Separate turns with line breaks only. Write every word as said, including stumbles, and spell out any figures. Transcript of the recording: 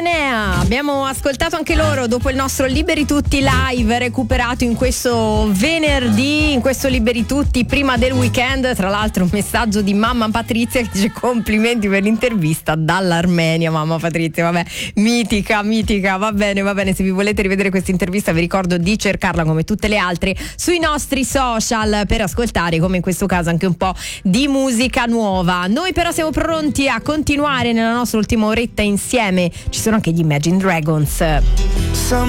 Enea, abbiamo ascoltato anche loro dopo il nostro Liberi Tutti live recuperato in questo venerdì, in questo Liberi Tutti prima del weekend. Tra l'altro un messaggio di mamma Patrizia che dice complimenti per l'intervista dall'Armenia. Mamma Patrizia, vabbè, mitica, mitica, va bene, va bene. Se vi volete rivedere questa intervista vi ricordo di cercarla come tutte le altre sui nostri social per ascoltare, come in questo caso, anche un po' di musica nuova. Noi però siamo pronti a continuare nella nostra ultima oretta insieme. Ci sono anche gli Imagine Dragons.
Some